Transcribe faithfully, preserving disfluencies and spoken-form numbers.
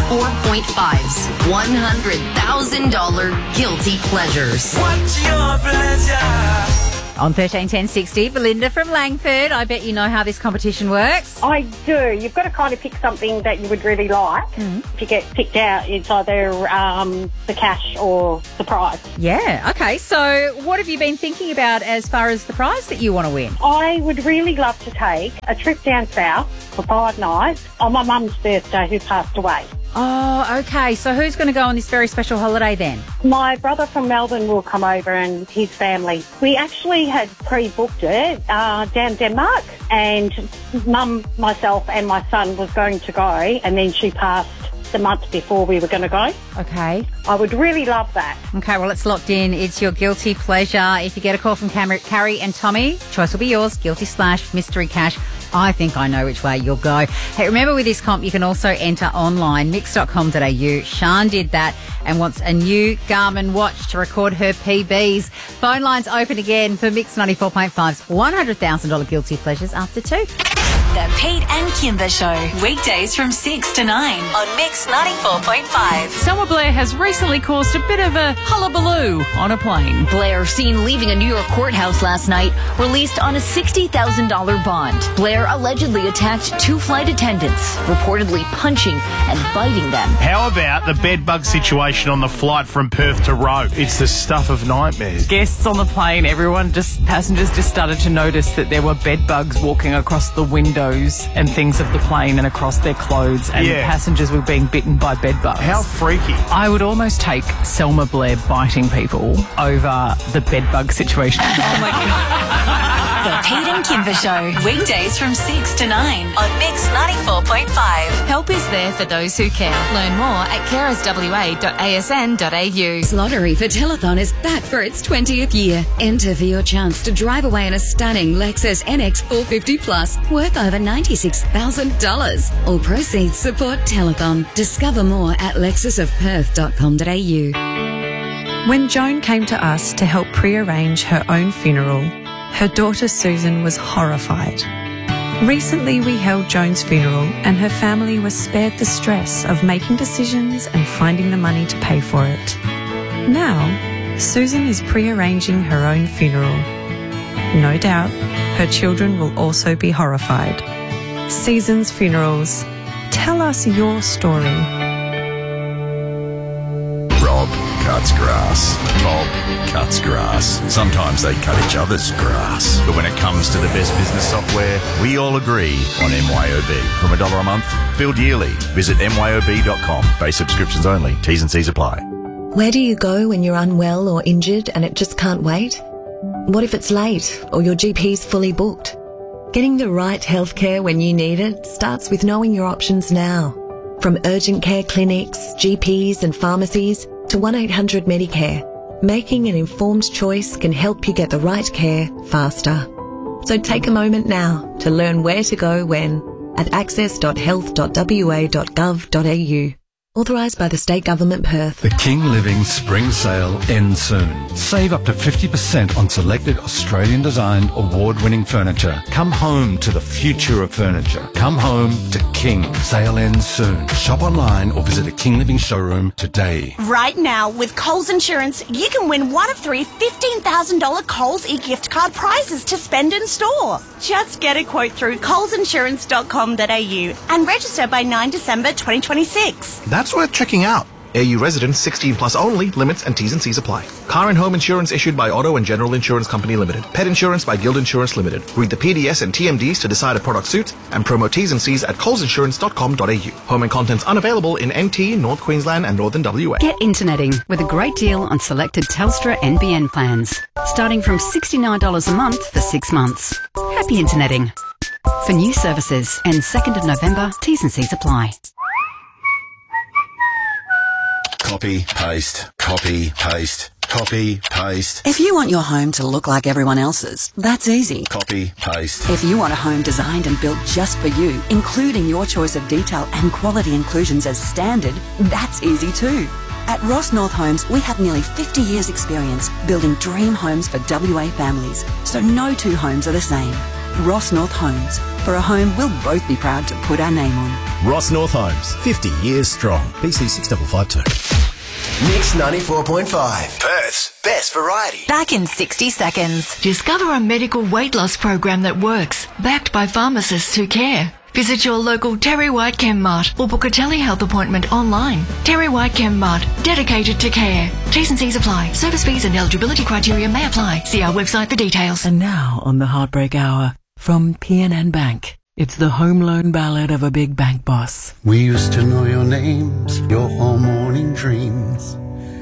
ninety-four point five's one hundred thousand dollars Guilty Pleasures. What's your pleasure? On thirteen ten sixty, Belinda from Langford. I bet you know how this competition works. I do. You've got to kind of pick something that you would really like. Mm. If you get picked out, it's either um, the cash or the prize. Yeah, okay. So what have you been thinking about as far as the prize that you want to win? I would really love to take a trip down south for five nights on my mum's birthday who passed away. Oh, okay. So who's going to go on this very special holiday then? My brother from Melbourne will come over and his family. We actually had pre-booked it uh, down Denmark, and Mum, myself and my son was going to go, and then she passed the month before we were going to go. Okay. I would really love that. Okay, well, it's locked in. It's your guilty pleasure. If you get a call from Cam- Carrie and Tommy, choice will be yours. Guilty slash mystery cash. I think I know which way you'll go. Hey, remember with this comp, you can also enter online, mix dot com dot a u. Sian did that and wants a new Garmin watch to record her P Bs. Phone lines open again for Mix ninety-four point five's one hundred thousand dollars Guilty Pleasures after two. The Pete and Kimber Show, weekdays from six to nine on Mix ninety-four point five. Selma Blair has recently caused a bit of a hullabaloo on a plane. Blair, seen leaving a New York courthouse last night, released on a sixty thousand dollars bond. Blair allegedly attacked two flight attendants, reportedly punching and biting them. How about the bedbug situation on the flight from Perth to Rome? It's the stuff of nightmares. Guests on the plane, everyone, just passengers just started to notice that there were bedbugs walking across the windows and things of the plane and across their clothes, and Yeah. the passengers were being bitten by bedbugs. How freaky. I would almost take Selma Blair biting people over the bedbug situation. Oh my God. The Pete and Kimber Show, weekdays from six to nine on Mix ninety-four point five. Help is there for those who care. Learn more at carers w a dot a s n dot a u. Lottery for Telethon is back for its twentieth year. Enter for your chance to drive away in a stunning Lexus N X four fifty Plus worth over ninety-six thousand dollars. All proceeds support Telethon. Discover more at lexus of perth dot com dot a u. When Joan came to us to help pre-arrange her own funeral, her daughter Susan was horrified. Recently we held Joan's funeral and her family was spared the stress of making decisions and finding the money to pay for it. Now, Susan is pre-arranging her own funeral. No doubt, her children will also be horrified. Seasons Funerals. Tell us your story. Rob cuts grass. Bob cuts grass. Sometimes they cut each other's grass. But when it comes to the best business software, we all agree on M Y O B. From a dollar a month, billed yearly. Visit m y o b dot com. Base subscriptions only. T's and C's apply. Where do you go when you're unwell or injured and it just can't wait? What if it's late or your G P's fully booked? Getting the right healthcare when you need it starts with knowing your options now. From urgent care clinics, G Ps and pharmacies to one eight hundred Medicare, making an informed choice can help you get the right care faster. So take a moment now to learn where to go when at access dot health dot w a dot gov dot a u. Authorised by the State Government, Perth. The King Living Spring Sale ends soon. Save up to fifty percent on selected Australian-designed, award-winning furniture. Come home to the future of furniture. Come home to King. Sale ends soon. Shop online or visit a King Living showroom today. Right now, with Coles Insurance, you can win one of three fifteen thousand dollars Coles e-gift card prizes to spend in store. Just get a quote through coles insurance dot com dot a u and register by ninth of December twenty twenty-six. That's worth checking out. A U residents, sixteen plus only, limits and T's and C's apply. Car and home insurance issued by Auto and General Insurance Company Limited. Pet insurance by Guild Insurance Limited. Read the P D S and T M Ds to decide a product suits and promo T's and C's at coles insurance dot com dot a u. Home and contents unavailable in N T, North Queensland and Northern W A. Get interneting with a great deal on selected Telstra N B N plans. Starting from sixty-nine dollars a month for six months. Happy interneting. For new services and second of November, T's and C's apply. Copy, paste, copy, paste, copy, paste. If you want your home to look like everyone else's, that's easy. Copy, paste. If you want a home designed and built just for you, including your choice of detail and quality inclusions as standard, that's easy too. At Ross North Homes, we have nearly fifty years experience building dream homes for W A families, so no two homes are the same. Ross North Homes, for a home we'll both be proud to put our name on. Ross North Homes, fifty years strong. B C six five five two. Mix ninety-four point five. Perth's best variety. Back in sixty seconds. Discover a medical weight loss program that works, backed by pharmacists who care. Visit your local Terry White Chem Mart or book a telehealth appointment online. Terry White Chem Mart, dedicated to care. T's and C's apply. Service fees and eligibility criteria may apply. See our website for details. And now on the Heartbreak Hour from P N N Bank. It's the home loan ballad of a big bank boss. We used to know your names, your whole morning dreams.